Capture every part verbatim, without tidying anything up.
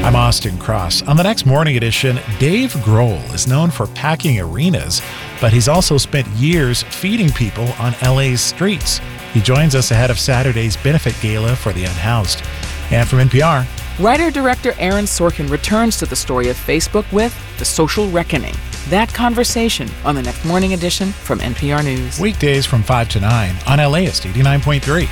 I'm Austin Cross. On the next Morning Edition, Dave Grohl is known for packing arenas, but he's also spent years feeding people on L A's streets. He joins us ahead of Saturday's benefit gala for the unhoused. And from N P R, writer-director Aaron Sorkin returns to the story of Facebook with The Social Reckoning. That conversation on the next Morning Edition from N P R News. Weekdays from five to nine on LAist eighty-nine point three.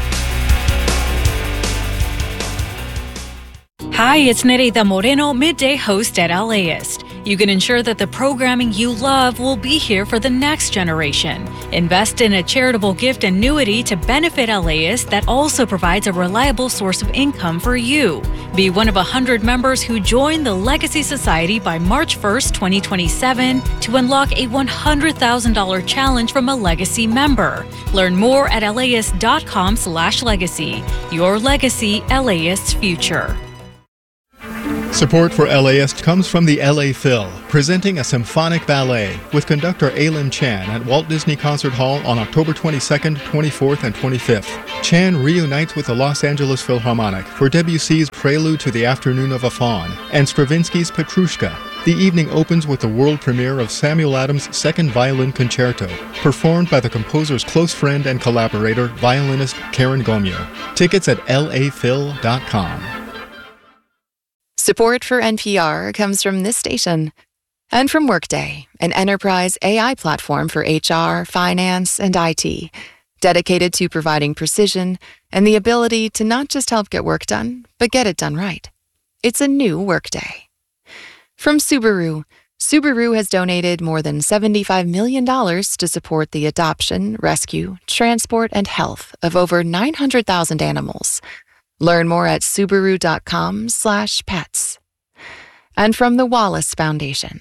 Hi, it's Nereida Moreno, midday host at LAist. You can ensure that the programming you love will be here for the next generation. Invest in a charitable gift annuity to benefit LAist that also provides a reliable source of income for you. Be one of one hundred members who join the Legacy Society by March first, twenty twenty-seven to unlock a one hundred thousand dollars challenge from a Legacy member. Learn more at laist.com slash legacy. Your legacy, LAist's future. Support for LAist comes from the L A Phil, presenting a symphonic ballet with conductor Alim Chan at Walt Disney Concert Hall on October twenty-second, twenty-fourth, and twenty-fifth. Chan reunites with the Los Angeles Philharmonic for Debussy's Prelude to the Afternoon of a Faun and Stravinsky's Petrushka. The evening opens with the world premiere of Samuel Adams' Second Violin Concerto, performed by the composer's close friend and collaborator, violinist Karen Gomio. Tickets at L A phil dot com. Support for N P R comes from this station and from Workday, an enterprise A I platform for H R, finance, and I T, dedicated to providing precision and the ability to not just help get work done, but get it done right. It's a new Workday. From Subaru, Subaru has donated more than seventy-five million dollars to support the adoption, rescue, transport, and health of over nine hundred thousand animals. Learn more at subaru.com slash pets. And from the Wallace Foundation.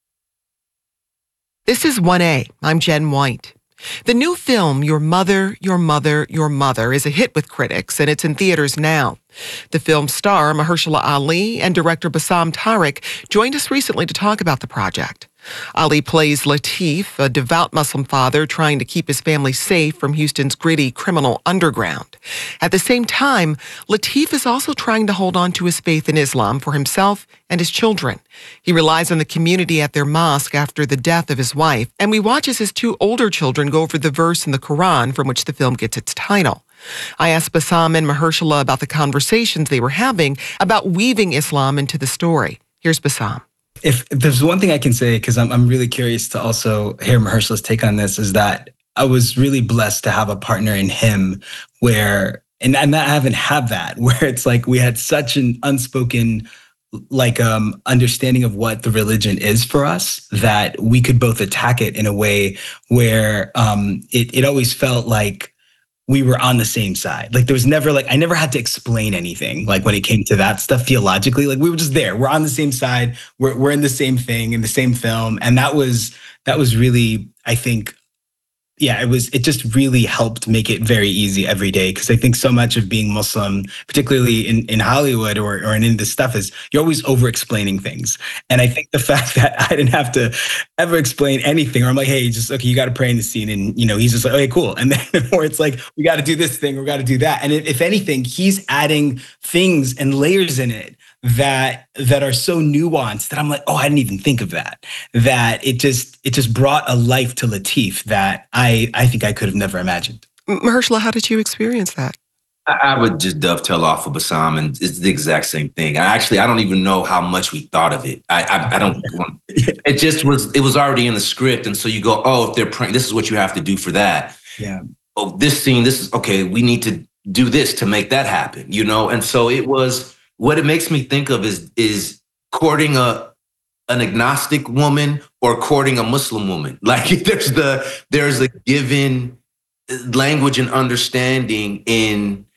This is one A. I'm Jen White. The new film, Your Mother, Your Mother, Your Mother, is a hit with critics, and it's in theaters now. The film's star, Mahershala Ali, and director Bassam Tariq joined us recently to talk about the project. Ali plays Latif, a devout Muslim father trying to keep his family safe from Houston's gritty criminal underground. At the same time, Latif is also trying to hold on to his faith in Islam for himself and his children. He relies on the community at their mosque after the death of his wife, and we watch as his two older children go over the verse in the Quran from which the film gets its title. I asked Bassam and Mahershala about the conversations they were having about weaving Islam into the story. Here's Bassam. If, if there's one thing I can say, because I'm I'm really curious to also hear Mahershala's take on this, is that I was really blessed to have a partner in him where, and, and I haven't had that, where it's like we had such an unspoken like um understanding of what the religion is for us that we could both attack it in a way where um it it always felt like we were on the same side. Like there was never like, I never had to explain anything. Like when it came to that stuff theologically, like we were just there. We're on the same side. We're we're in the same thing, in the same film. And that was, that was really, I think, yeah, it was, it just really helped make it very easy every day. Cause I think so much of being Muslim, particularly in, in Hollywood or, or in this stuff is you're always over explaining things. And I think the fact that I didn't have to ever explain anything, or I'm like, hey, just, okay, you got to pray in the scene. And, you know, he's just like, okay, cool. And then, or it's like, we got to do this thing, we got to do that. And if, if anything, he's adding things and layers in it that that are so nuanced that I'm like, oh, I didn't even think of that. That it just it just brought a life to Latif that I I think I could have never imagined. Mahershala, how did you experience that? I, I would just dovetail off of Bassam, and it's the exact same thing. I actually I don't even know how much we thought of it. I I, I don't. want, it just was. It was already in the script, and so you go, oh, if they're praying, this is what you have to do for that. Yeah. Oh, this scene, this is okay. We need to do this to make that happen. You know, and so it was. What it makes me think of is is courting a an agnostic woman or courting a Muslim woman. Like there's the there's a given language and understanding in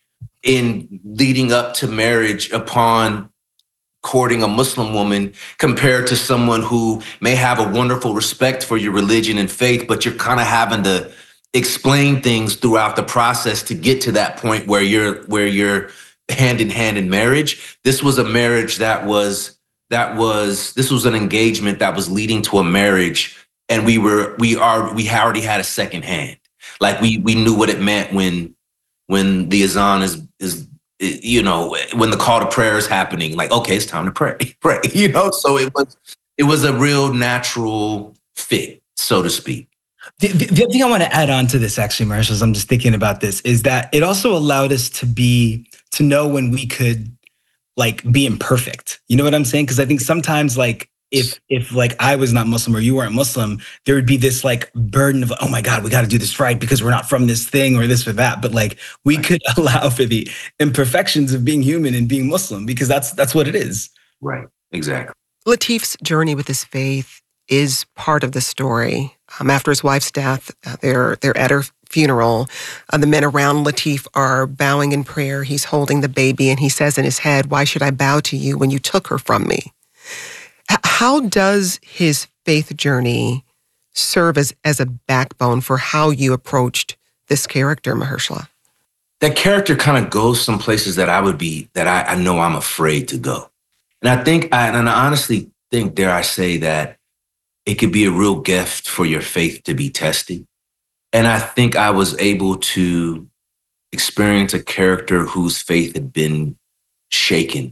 in leading up to marriage upon courting a Muslim woman compared to someone who may have a wonderful respect for your religion and faith, but you're kind of having to explain things throughout the process to get to that point where you're where you're hand in hand in marriage. This was a marriage that was, that was, this was an engagement that was leading to a marriage. And we were, we are, we already had a second hand. Like we, we knew what it meant when, when the azan is, is you know, when the call to prayer is happening, like, okay, it's time to pray, pray, you know? So it was, it was a real natural fit, so to speak. The, the, the other thing I want to add on to this, actually, Mahershala, as I'm just thinking about this, is that it also allowed us to be, to know when we could like be imperfect. You know what I'm saying? Because I think sometimes like, if, if like I was not Muslim or you weren't Muslim, there would be this like burden of, oh my God, we got to do this right because we're not from this thing or this or that. But like, we right. could allow for the imperfections of being human and being Muslim because that's, that's what it is. Right. Exactly. Lateef's journey with his faith is part of the story. Um, after his wife's death, uh, they're they're at her funeral. Uh, the men around Lateef are bowing in prayer. He's holding the baby, and he says in his head, "Why should I bow to you when you took her from me?" H- how does his faith journey serve as, as a backbone for how you approached this character, Mahershala? That character kind of goes some places that I would be, that I, I know I'm afraid to go. And I think, I, and I honestly think, dare I say, that it could be a real gift for your faith to be tested. And I think I was able to experience a character whose faith had been shaken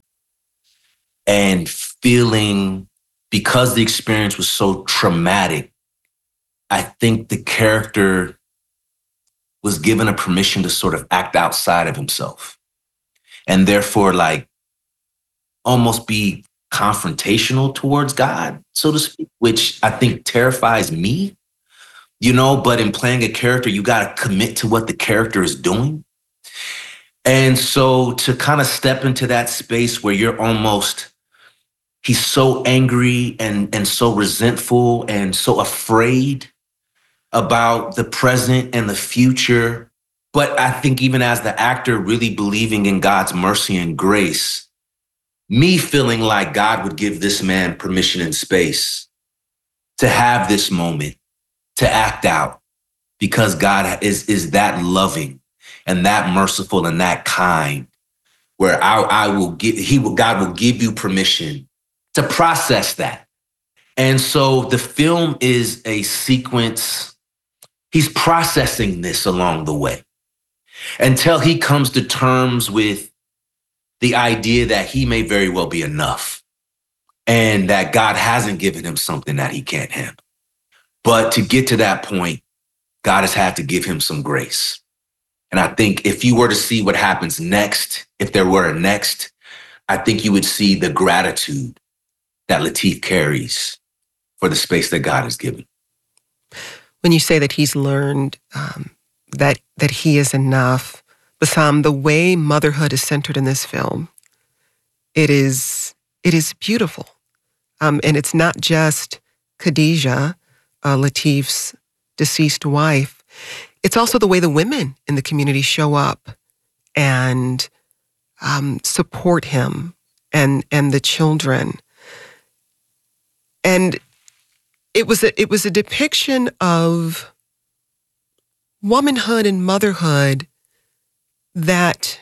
and feeling, because the experience was so traumatic, I think the character was given a permission to sort of act outside of himself and therefore like almost be confrontational towards God, so to speak, which I think terrifies me, you know, but in playing a character, you got to commit to what the character is doing. And so to kind of step into that space where you're almost, he's so angry and, and so resentful and so afraid about the present and the future. But I think even as the actor really believing in God's mercy and grace, me feeling like God would give this man permission and space to have this moment, to act out, because God is, is that loving and that merciful and that kind, where I, I will give, he will, God will give you permission to process that. And so the film is a sequence. He's processing this along the way until he comes to terms with the idea that he may very well be enough and that God hasn't given him something that he can't handle. But to get to that point, God has had to give him some grace. And I think if you were to see what happens next, if there were a next, I think you would see the gratitude that Lateef carries for the space that God has given. When you say that he's learned um, that that he is enough, Bassam, the way motherhood is centered in this film, it is it is beautiful. Um, and it's not just Khadijah, uh, Lateef's deceased wife. It's also the way the women in the community show up and um, support him and and the children. And it was a, it was a depiction of womanhood and motherhood that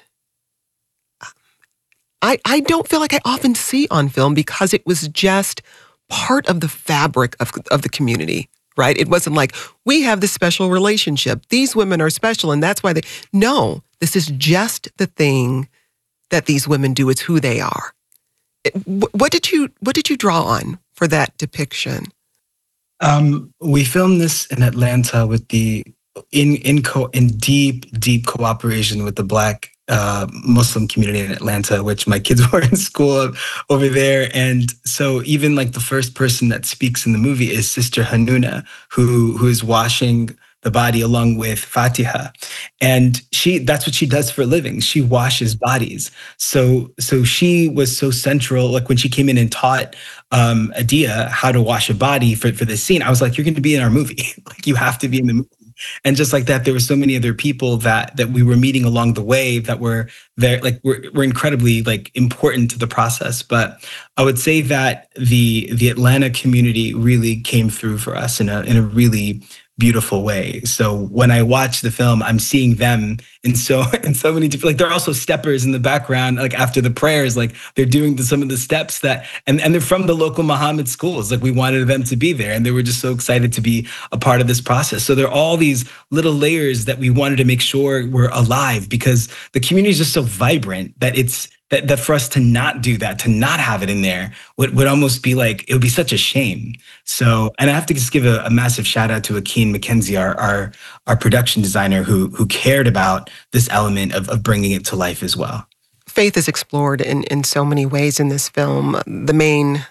I, I don't feel like I often see on film, because it was just part of the fabric of, of the community, right? It wasn't like, we have this special relationship. These women are special, and that's why they... No, this is just the thing that these women do. It's who they are. It, what did you What did you draw on for that depiction? Um, we filmed this in Atlanta with the in in co in deep deep cooperation with the Black uh, Muslim community in Atlanta, which my kids were in school over there. And so even like the first person that speaks in the movie is Sister Hanuna, who who is washing the body along with Fatiha. And she that's what she does for a living. She washes bodies. So so she was so central. Like when she came in and taught um, Adia how to wash a body for, for this scene, I was like, you're going to be in our movie. Like you have to be in the movie. And just like that, there were so many other people that that we were meeting along the way that were there, like were, were incredibly like important to the process. But I would say that the the Atlanta community really came through for us in a in a really beautiful way. So when I watch the film, I'm seeing them in so in so many different, like they're also steppers in the background, like after the prayers, like they're doing the, some of the steps that, and, and they're from the local Muhammad schools. Like we wanted them to be there and they were just so excited to be a part of this process. So there are all these little layers that we wanted to make sure were alive because the community is just so vibrant that it's, That, that for us to not do that, to not have it in there, would, would almost be like, it would be such a shame. So, and I have to just give a, a massive shout out to Akeen McKenzie, our, our, our production designer who, who cared about this element of, of bringing it to life as well. Faith is explored in, in so many ways in this film. The main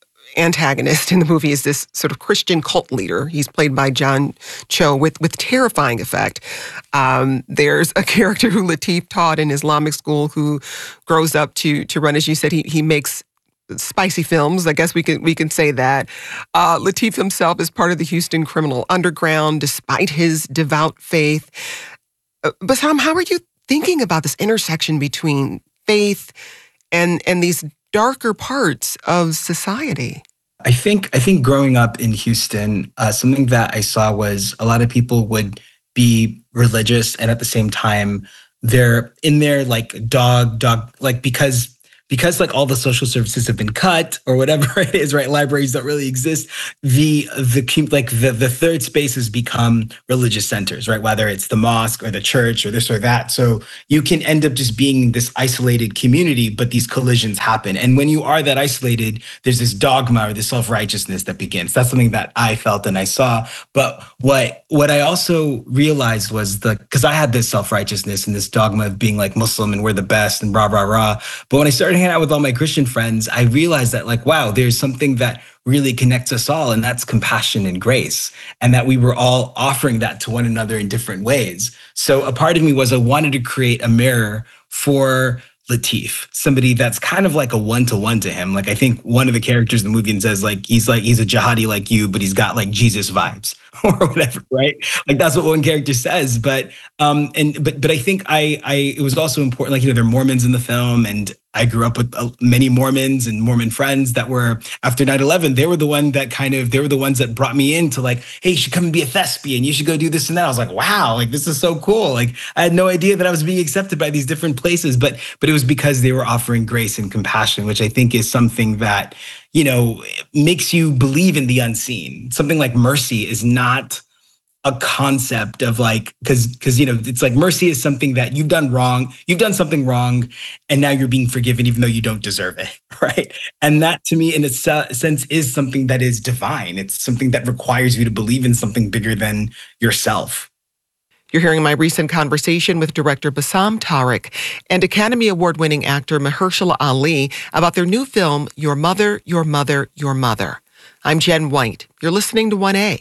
antagonist in the movie is this sort of Christian cult leader. He's played by John Cho with, with terrifying effect. Um, there's a character who Lateef taught in Islamic school who grows up to to run, as you said, he he makes spicy films. I guess we can we can say that. Uh, Lateef himself is part of the Houston criminal underground, despite his devout faith. Uh, Bassam, how are you thinking about this intersection between faith and and these darker parts of society? I think I think growing up in Houston, uh, something that I saw was a lot of people would be religious and at the same time they're in there like dog, dog, like because because like all the social services have been cut or whatever it is, right? Libraries don't really exist. The the like the the third spaces become religious centers, right? Whether it's the mosque or the church or this or that. So you can end up just being this isolated community, but these collisions happen. And when you are that isolated, there's this dogma or this self-righteousness that begins. That's something that I felt and I saw. But what what I also realized was the because I had this self-righteousness and this dogma of being like Muslim and we're the best and rah rah rah. But when I started hanging out with all my Christian friends, I realized that like, wow, there's something that really connects us all, and that's compassion and grace, and that we were all offering that to one another in different ways. So a part of me was I wanted to create a mirror for Lateef, somebody that's kind of like a one-to-one to him. Like I think one of the characters in the movie says like, he's like, he's a jihadi like you, but he's got like Jesus vibes or whatever, right? Like that's what one character says. But, um, and, but, but I think I, I, it was also important, like, you know, there are Mormons in the film, and I grew up with uh, many Mormons and Mormon friends that were, after nine eleven, they were the one that kind of, they were the ones that brought me into like, hey, you should come and be a thespian. You should go do this and that. I was like, wow, like this is so cool. Like I had no idea that I was being accepted by these different places, but, but it was because they were offering grace and compassion, which I think is something that, you know, makes you believe in the unseen. Something like mercy is not a concept of like, because because you know, it's like mercy is something that you've done wrong, you've done something wrong, and now you're being forgiven even though you don't deserve it, right? And that to me, in a sense, is something that is divine. It's something that requires you to believe in something bigger than yourself. You're hearing my recent conversation with director Bassam Tariq and Academy Award-winning actor Mahershala Ali about their new film, Your Mother, Your Mother, Your Mother. I'm Jen White. You're listening to one A.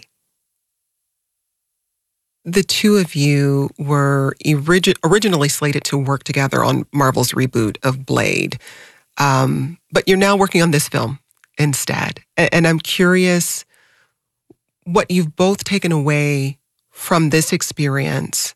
The two of you were origi- originally slated to work together on Marvel's reboot of Blade, um, but you're now working on this film instead. And, and I'm curious what you've both taken away from this experience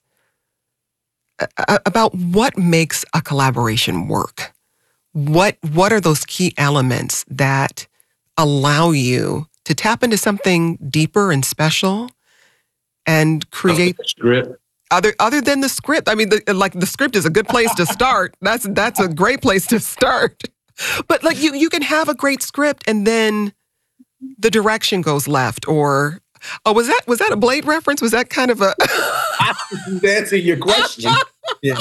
about what makes a collaboration work. What what are those key elements that allow you to tap into something deeper and special and create script other other than the script? I mean, the, like the script is a good place to start. That's that's a great place to start. But like you you can have a great script and then the direction goes left, or oh, was that was that a Blade reference? Was that kind of a answer your question? Yeah.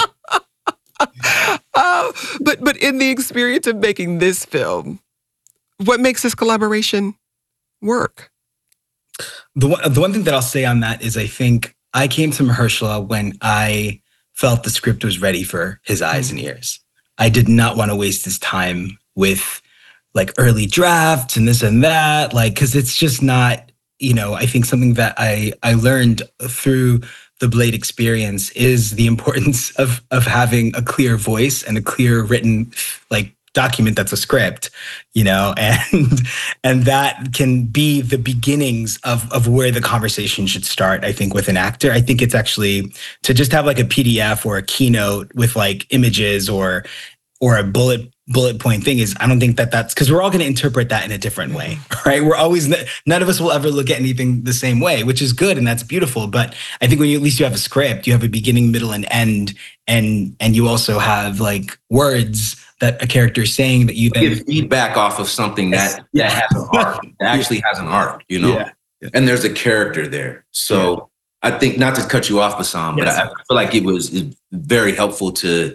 Uh, but but in the experience of making this film, what makes this collaboration work? The one, the one thing that I'll say on that is I think I came to Mahershala when I felt the script was ready for his eyes and ears. I did not want to waste his time with like early drafts and this and that, like, because it's just not, you know, I think something that I, I learned through the Blade experience is the importance of of having a clear voice and a clear written like document that's a script, you know, and and that can be the beginnings of of where the conversation should start, I think, with an actor. I think it's actually to just have like a P D F or a keynote with like images or or a bullet bullet point thing is I don't think that that's because we're all going to interpret that in a different way, right? We're always, none of us will ever look at anything the same way, which is good and that's beautiful. But I think when you, at least you have a script, you have a beginning, middle, and end, and and you also have like words that a character is saying that you then give feedback off of something that, yeah. that has an arc, that actually has an arc, you know? Yeah. Yeah. And there's a character there. So yeah. I think, not to cut you off, Bassam, yes. but I, I feel like it was very helpful to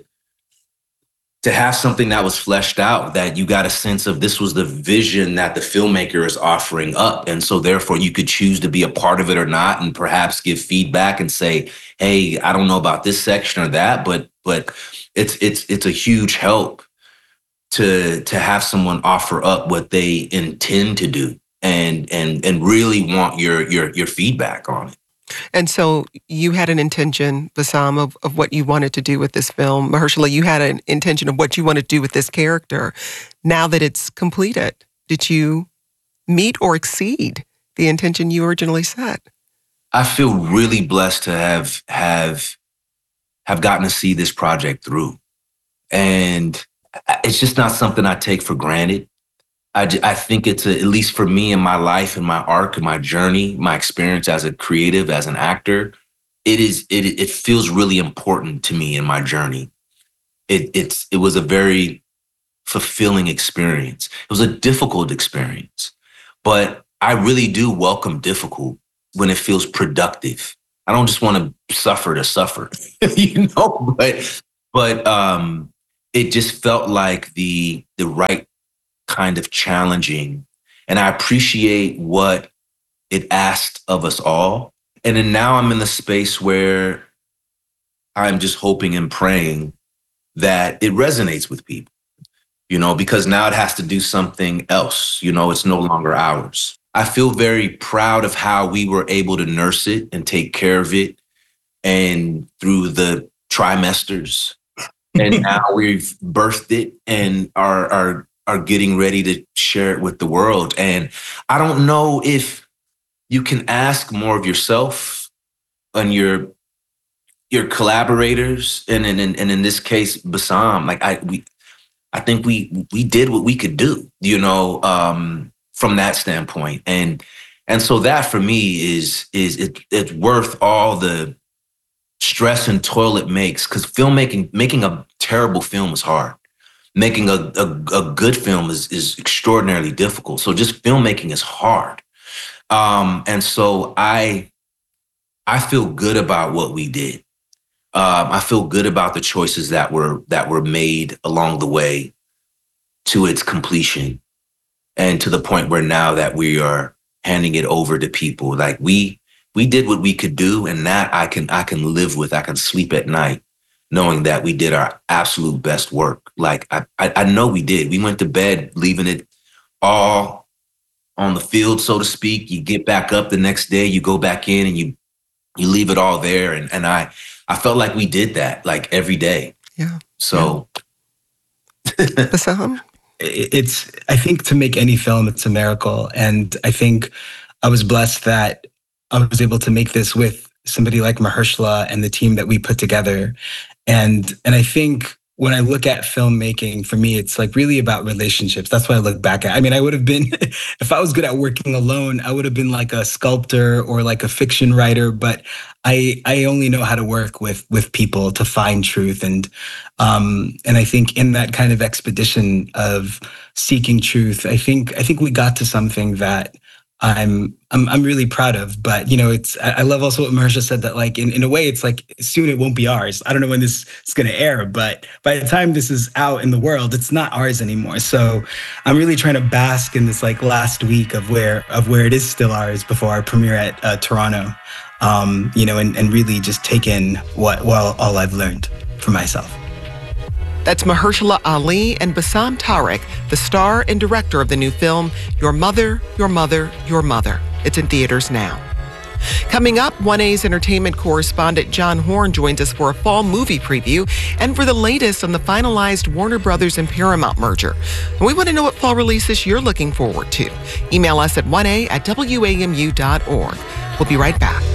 to have something that was fleshed out, that you got a sense of this was the vision that the filmmaker is offering up. And so therefore you could choose to be a part of it or not, and perhaps give feedback and say, hey, I don't know about this section or that, but but it's it's it's a huge help to to have someone offer up what they intend to do and and and really want your your your feedback on it. And so you had an intention, Bassam, of, of what you wanted to do with this film. Mahershala, you had an intention of what you wanted to do with this character. Now that it's completed, did you meet or exceed the intention you originally set? I feel really blessed to have have have gotten to see this project through. And it's just not something I take for granted. I, I think it's, a, at least for me in my life and my arc and my journey, my experience as a creative, as an actor, it is it it feels really important to me in my journey. It it's it was a very fulfilling experience. It was a difficult experience, but I really do welcome difficult when it feels productive. I don't just want to suffer to suffer, you know, but but um, it just felt like the the right kind of challenging. And I appreciate what it asked of us all. And then now I'm in the space where I'm just hoping and praying that it resonates with people, you know, because now it has to do something else. You know, it's no longer ours. I feel very proud of how we were able to nurse it and take care of it, and through the trimesters. And now we've birthed it and are, are are getting ready to share it with the world. And I don't know if you can ask more of yourself and your your collaborators, and and, and in this case, Bassam. Like I we I think we we did what we could do, you know, um, from that standpoint. And and so that for me is is it, it's worth all the stress and toil it makes, because filmmaking, making a terrible film is hard. Making a, a, a good film is, is extraordinarily difficult. So just filmmaking is hard. Um, and so I I feel good about what we did. Um, I feel good about the choices that were that were made along the way to its completion, and to the point where now that we are handing it over to people. Like we we did what we could do, and that I can I can live with. I can sleep at night knowing that we did our absolute best work. Like, I, I, I know we did. We went to bed leaving it all on the field, so to speak. You get back up the next day, you go back in and you you leave it all there. And, and I, I felt like we did that, like, every day. Yeah. So. Yeah. It's, I think to make any film, it's a miracle. And I think I was blessed that I was able to make this with somebody like Mahershala and the team that we put together. And and I think when I look at filmmaking, for me, it's like really about relationships. That's what I look back at. I mean, I would have been, if I was good at working alone, I would have been like a sculptor or like a fiction writer. But I I only know how to work with with people to find truth. And um and I think in that kind of expedition of seeking truth, I think I think we got to something that I'm I'm I'm really proud of. But you know, it's I love also what Mahershala said, that like in, in a way it's like soon it won't be ours. I don't know when this is gonna air, but by the time this is out in the world, it's not ours anymore. So I'm really trying to bask in this like last week of where of where it is still ours before our premiere at uh, Toronto. Um, you know, and, and really just take in what well all I've learned for myself. That's Mahershala Ali and Bassam Tariq, the star and director of the new film, Your Mother, Your Mother, Your Mother. It's in theaters now. Coming up, one A's entertainment correspondent John Horn joins us for a fall movie preview and for the latest on the finalized Warner Brothers and Paramount merger. And we want to know what fall releases you're looking forward to. Email us at one A at W A M U dot org. We'll be right back.